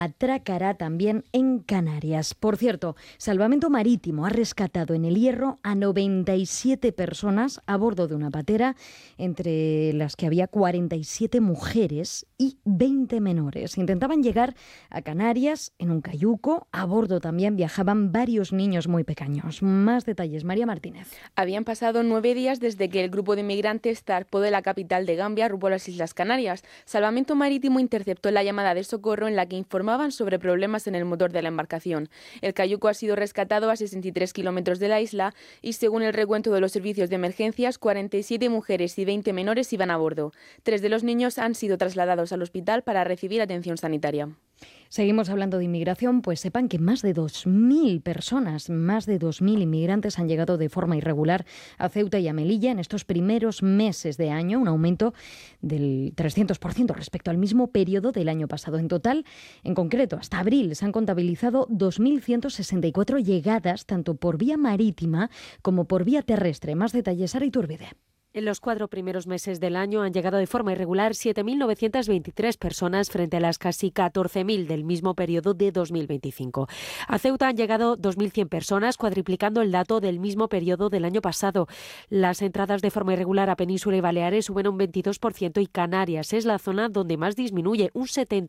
atracará también en Canarias. Por cierto, Salvamento Marítimo ha rescatado en El Hierro a 97 personas a bordo de una patera, entre las que había 47 mujeres y 20 menores. Intentaban llegar a Canarias en un cayuco. A bordo también viajaban varios niños muy pequeños. Más detalles, María Martínez. Habían pasado 9 días desde que el grupo de inmigrantes zarpó de la capital de Gambia rumbo a las Islas Canarias. Salvamento Marítimo interceptó la llamada de socorro en la que informaban sobre problemas en el motor de la embarcación. El cayuco ha sido rescatado a 63 kilómetros de la isla y, según el recuento de los servicios de emergencias, 47 mujeres y 20 menores iban a bordo. 3 de los niños han sido trasladados al hospital para recibir atención sanitaria. Seguimos hablando de inmigración, pues sepan que más de 2.000 personas, más de 2.000 inmigrantes han llegado de forma irregular a Ceuta y a Melilla en estos primeros meses de año, un aumento del 300% respecto al mismo periodo del año pasado. En total, en concreto, hasta abril se han contabilizado 2.164 llegadas, tanto por vía marítima como por vía terrestre. Más detalles, Sara Iturbide. En los 4 primeros meses del año han llegado de forma irregular 7.923 personas frente a las casi 14.000 del mismo periodo de 2025. A Ceuta han llegado 2.100 personas, cuadriplicando el dato del mismo periodo del año pasado. Las entradas de forma irregular a Península y Baleares suben un 22% y Canarias es la zona donde más disminuye, un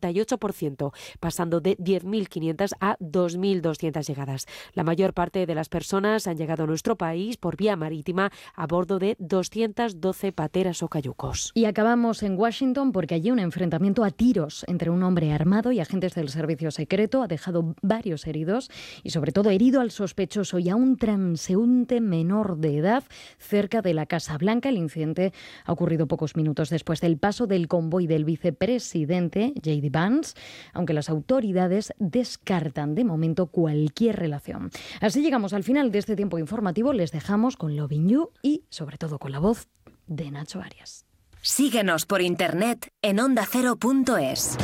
78%, pasando de 10.500 a 2.200 llegadas. La mayor parte de las personas han llegado a nuestro país por vía marítima a bordo de 212 pateras o cayucos. Y acabamos en Washington porque allí un enfrentamiento a tiros entre un hombre armado y agentes del servicio secreto ha dejado varios heridos y sobre todo herido al sospechoso y a un transeúnte menor de edad cerca de la Casa Blanca. El incidente ha ocurrido pocos minutos después del paso del convoy del vicepresidente J.D. Vance, aunque las autoridades descartan de momento cualquier relación. Así llegamos al final de este tiempo informativo. Les dejamos con Loving You y sobre todo con la voz de Nacho Arias. Síguenos por internet en ondacero.es.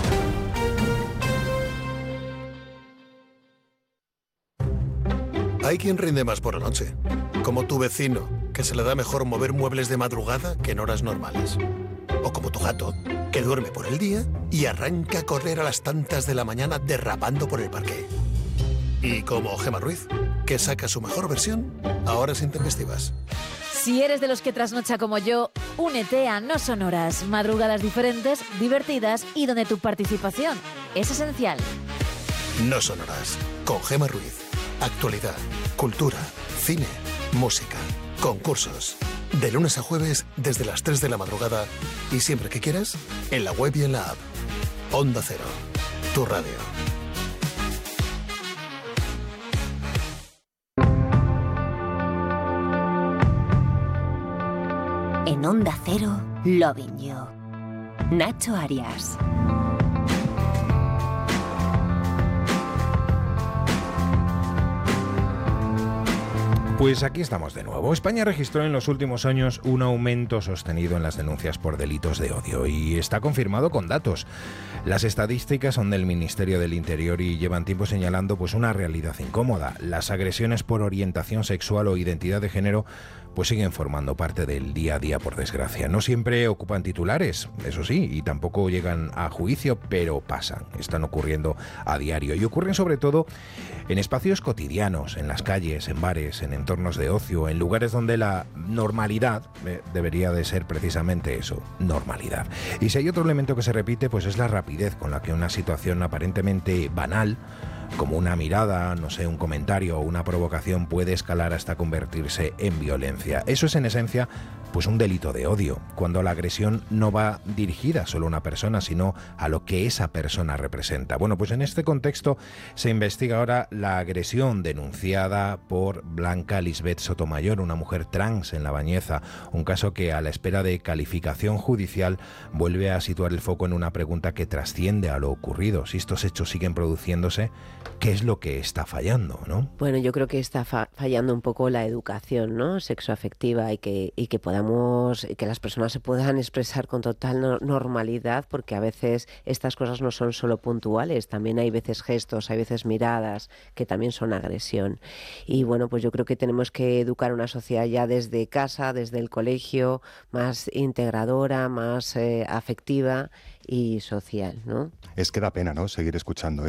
Hay quien rinde más por la noche, como tu vecino, que se le da mejor mover muebles de madrugada que en horas normales. O como tu gato, que duerme por el día y arranca a correr a las tantas de la mañana derrapando por el parque. Y como Gemma Ruiz, que saca su mejor versión a horas intempestivas. Si eres de los que trasnocha como yo, únete a No Sonoras, madrugadas diferentes, divertidas y donde tu participación es esencial. No Sonoras, con Gemma Ruiz. Actualidad, cultura, cine, música, concursos. De lunes a jueves desde las 3 de la madrugada y siempre que quieras, en la web y en la app. Onda Cero, tu radio. En Onda Cero, Loving You. Nacho Arias. Pues aquí estamos de nuevo. España registró en los últimos años un aumento sostenido en las denuncias por delitos de odio y está confirmado con datos. Las estadísticas son del Ministerio del Interior y llevan tiempo señalando pues una realidad incómoda. Las agresiones por orientación sexual o identidad de género pues siguen formando parte del día a día, por desgracia. No siempre ocupan titulares, eso sí, y tampoco llegan a juicio, pero pasan, están ocurriendo a diario y ocurren sobre todo en espacios cotidianos, en las calles, en bares, en entornos de ocio, en lugares donde la normalidad debería de ser precisamente eso, normalidad. Y si hay otro elemento que se repite, pues es la rapidez con la que una situación aparentemente banal, como una mirada, no sé, un comentario o una provocación puede escalar hasta convertirse en violencia. Eso es en esencia pues un delito de odio, cuando la agresión no va dirigida solo a una persona, sino a lo que esa persona representa. Bueno, pues en este contexto se investiga ahora la agresión denunciada por Blanca Lisbeth Sotomayor, una mujer trans en La Bañeza, un caso que a la espera de calificación judicial vuelve a situar el foco en una pregunta que trasciende a lo ocurrido. Si estos hechos siguen produciéndose, ¿qué es lo que está fallando, no? Bueno, yo creo que está fallando un poco la educación, ¿no?, sexoafectiva y que que las personas se puedan expresar con total normalidad, porque a veces estas cosas no son solo puntuales, también hay veces gestos, hay veces miradas que también son agresión. Y bueno, pues yo creo que tenemos que educar a una sociedad ya desde casa, desde el colegio, más integradora, más afectiva y social, ¿no? Es que da pena, ¿no?, seguir escuchando